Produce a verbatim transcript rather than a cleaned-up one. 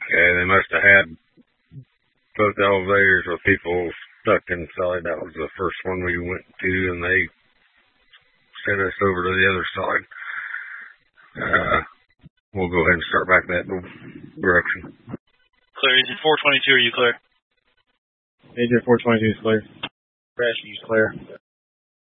Okay, they must have had both elevators with people stuck inside. That was the first one we went to, and they sent us over to the other side. Uh, we'll go ahead and start back that direction. Clear. Is it four twenty-two? Are you clear? Major four twenty-two is clear. Crash, you clear.